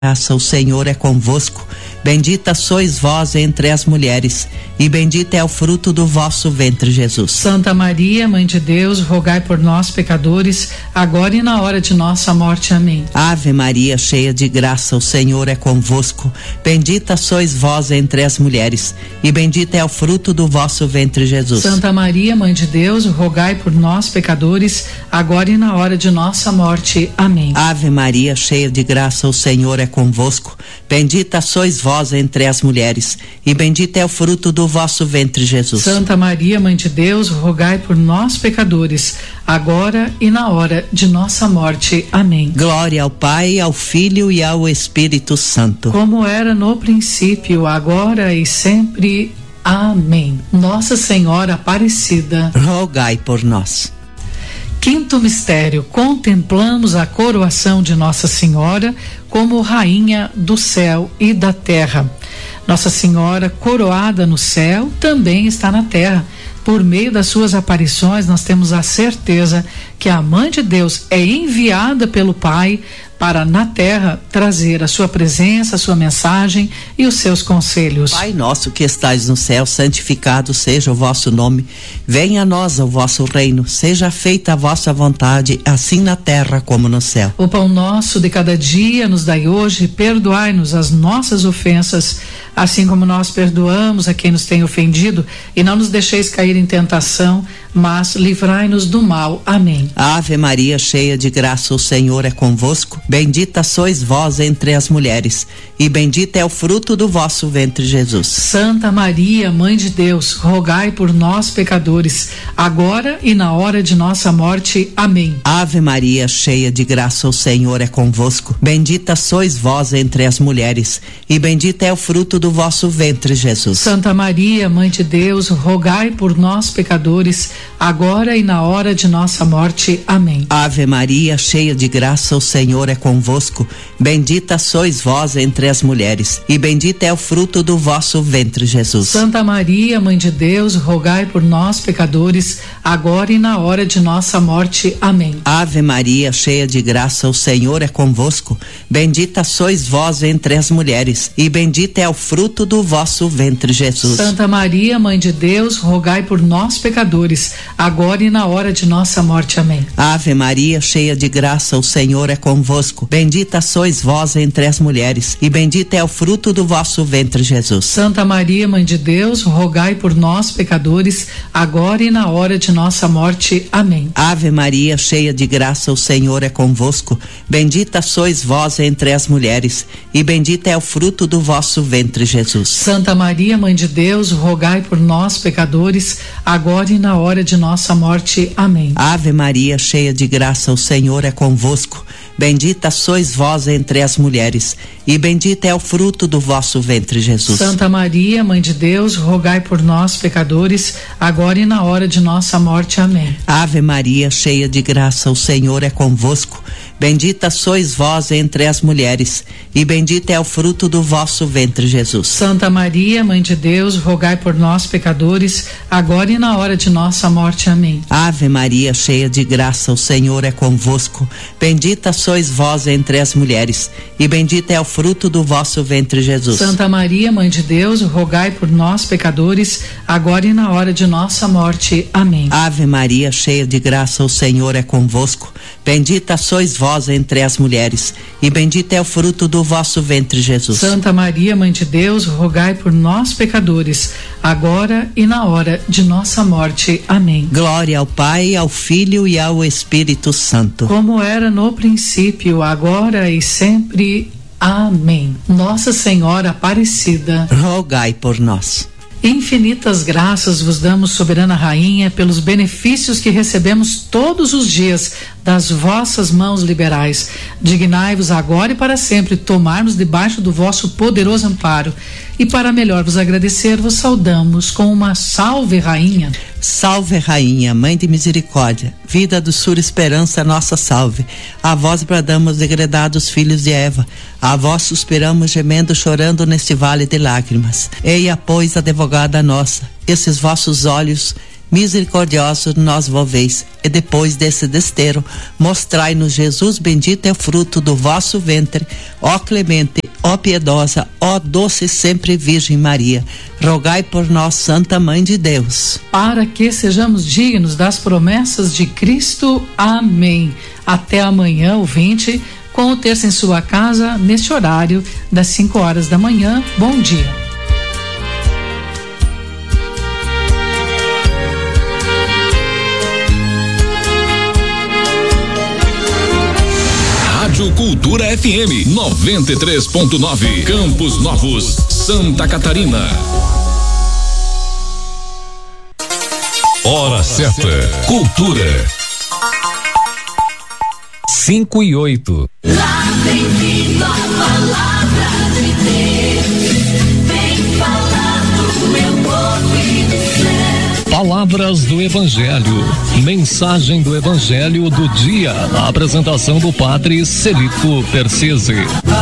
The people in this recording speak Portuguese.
Graça, o Senhor é convosco. Bendita sois vós entre as mulheres, e bendito é o fruto do vosso ventre, Jesus. Santa Maria, Mãe de Deus, rogai por nós, pecadores, agora e na hora de nossa morte. Amém. Ave Maria, cheia de graça, o Senhor é convosco. Bendita sois vós entre as mulheres, e bendito é o fruto do vosso ventre, Jesus. Santa Maria, Mãe de Deus, rogai por nós, pecadores, agora e na hora de nossa morte. Amém. Ave Maria, cheia de graça, o Senhor é convosco. Bendita sois vós entre as mulheres, e bendito é o fruto do vosso ventre, Jesus. Santa Maria, Mãe de Deus, rogai por nós, pecadores, agora e na hora de nossa morte. Amém. Glória ao Pai, ao Filho e ao Espírito Santo. Como era no princípio, agora e sempre. Amém. Nossa Senhora Aparecida, rogai por nós. Quinto mistério, contemplamos a coroação de Nossa Senhora como Rainha do céu e da terra. Nossa Senhora, coroada no céu, também está na terra. Por meio das suas aparições, nós temos a certeza que a Mãe de Deus é enviada pelo Pai para na terra trazer a sua presença, a sua mensagem e os seus conselhos. Pai nosso que estais no céu, santificado seja o vosso nome. Venha a nós o vosso reino, seja feita a vossa vontade, assim na terra como no céu. O pão nosso de cada dia nos dai hoje, perdoai-nos as nossas ofensas, assim como nós perdoamos a quem nos tem ofendido, e não nos deixeis cair em tentação, mas livrai-nos do mal. Amém. Ave Maria, cheia de graça, o Senhor é convosco. Bendita sois vós entre as mulheres, e bendito é o fruto do vosso ventre, Jesus. Santa Maria, Mãe de Deus, rogai por nós, pecadores, agora e na hora de nossa morte. Amém. Ave Maria, cheia de graça, o Senhor é convosco. Bendita sois vós entre as mulheres, e bendito é o fruto do vosso ventre, Jesus. Santa Maria, Mãe de Deus, rogai por nós, pecadores, agora e na hora de nossa morte. Amém. Ave Maria, cheia de graça, o Senhor é convosco. Bendita sois vós entre as mulheres, e bendito é o fruto do vosso ventre, Jesus. Santa Maria, Mãe de Deus, rogai por nós, pecadores, agora e na hora de nossa morte. Amém. Ave Maria, cheia de graça, o Senhor é convosco. Bendita sois vós entre as mulheres, e bendito é o fruto do vosso ventre, Jesus. Santa Maria, Mãe de Deus, rogai por nós, pecadores, agora e na hora de nossa morte. Amém. Ave Maria, cheia de graça, o Senhor é convosco. Bendita sois vós entre as mulheres, e bendito é o fruto do vosso ventre, Jesus. Santa Maria, Mãe de Deus, rogai por nós, pecadores, agora e na hora de nossa morte. Amém. Ave Maria, cheia de graça, o Senhor é convosco. Bendita sois vós entre as mulheres, e bendito é o fruto do vosso ventre, Jesus. Santa Maria, Mãe de Deus, rogai por nós, pecadores, agora e na hora de nossa morte. Amém. Ave Maria, cheia de graça, o Senhor é convosco. Bendita sois vós entre as mulheres, e bendito é o fruto do vosso ventre, Jesus. Santa Maria, Mãe de Deus, rogai por nós, pecadores, agora e na hora de nossa morte. Amém. Ave Maria, cheia de graça, o Senhor é convosco. Bendita sois vós entre as mulheres, e bendito é o fruto do vosso ventre, Jesus. Santa Maria, Mãe de Deus, rogai por nós, pecadores, agora e na hora de nossa morte. Amém. Ave Maria, cheia de graça, o Senhor é convosco. Bendita sois vós entre as mulheres, e bendito é o fruto do vosso ventre, Jesus. Santa Maria, Mãe de Deus, rogai por nós, pecadores, agora e na hora de nossa morte. Amém. Ave Maria, cheia de graça, o Senhor é convosco. Bendita sois vós entre as mulheres, e bendito é o fruto do vosso ventre, Jesus. Santa Maria, Mãe de Deus, rogai por nós, pecadores, agora e na hora de nossa morte. Amém. Glória ao Pai, ao Filho e ao Espírito Santo. Como era no princípio, agora e sempre. Amém. Nossa Senhora Aparecida, rogai por nós. Infinitas graças vos damos, soberana rainha, pelos benefícios que recebemos todos os dias das vossas mãos liberais. Dignai-vos agora e para sempre tomar-nos debaixo do vosso poderoso amparo. E para melhor vos agradecer, vos saudamos com uma salve, rainha. Salve, rainha, mãe de misericórdia, vida, doçura, esperança, nossa salve. A vós bradamos, degredados filhos de Eva, a vós suspiramos, gemendo, chorando neste vale de lágrimas. Eia, pois, advogada nossa, esses vossos olhos misericordiosos nós volveis, e depois desse desterro, mostrai-nos Jesus bendito é o fruto do vosso ventre, ó clemente, ó piedosa, ó doce sempre Virgem Maria, rogai por nós, Santa Mãe de Deus, para que sejamos dignos das promessas de Cristo. Amém. Até amanhã, ouvinte, com o Terça em Sua Casa, neste horário das 5 horas da manhã. Bom dia. Rádio Cultura FM 93.9, Campos Novos, Santa Catarina. Hora certa, cultura. 5:08. Lá vem vindo a palavra de Deus, vem falar do meu povo e do céu. Palavras do Evangelho, mensagem do Evangelho do dia, a apresentação do Padre Celito Persese.